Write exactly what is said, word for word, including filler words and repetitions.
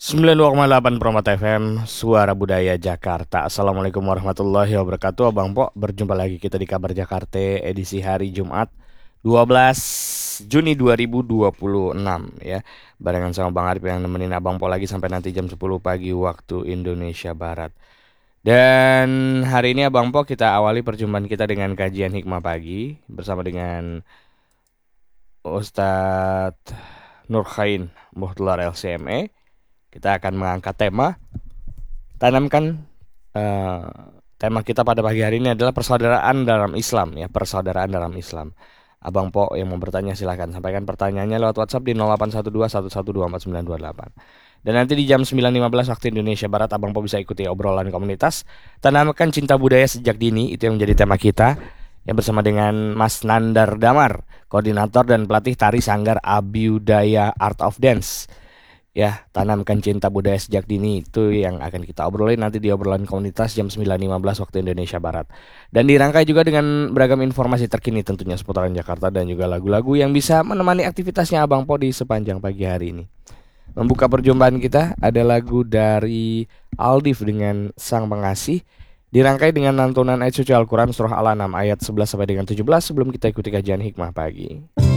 sembilan puluh dua koma delapan Permata F M, Suara Budaya Jakarta. Assalamualaikum warahmatullahi wabarakatuh. Abang Po, berjumpa lagi kita di Kabar Jakarta edisi hari Jumat dua belas Juni dua ribu dua puluh enam ya. Barengan sama Bang Arif yang nemenin Abang Po lagi sampai nanti jam sepuluh pagi waktu Indonesia Barat. Dan hari ini Abang Po kita awali perjumpaan kita dengan kajian hikmah pagi bersama dengan Ustadz Nurkhain Muhtlar L C M E. Kita akan mengangkat tema tanamkan eh, tema kita pada pagi hari ini adalah persaudaraan dalam Islam ya, persaudaraan dalam Islam. Abang Po yang mau bertanya silahkan sampaikan pertanyaannya lewat WhatsApp di nol delapan satu dua satu satu dua empat sembilan dua delapan. Dan nanti di jam sembilan lima belas waktu Indonesia Barat Abang Po bisa ikuti obrolan komunitas tanamkan cinta budaya sejak dini, itu yang menjadi tema kita yang bersama dengan Mas Nandar Damar, koordinator dan pelatih tari Sanggar Abhyudaya Art of Dance. Ya, tanamkan cinta budaya sejak dini, itu yang akan kita obrolin nanti di obrolan komunitas jam sembilan lima belas waktu Indonesia Barat. Dan dirangkai juga dengan beragam informasi terkini tentunya seputaran Jakarta dan juga lagu-lagu yang bisa menemani aktivitasnya Abang Po di sepanjang pagi hari ini. Membuka perjumpaan kita ada lagu dari Aldif dengan Sang Pengasih, dirangkai dengan lantunan ayat suci Al-Quran surah Al-An'am ayat sebelas sampai dengan tujuh belas sebelum kita ikuti kajian hikmah pagi.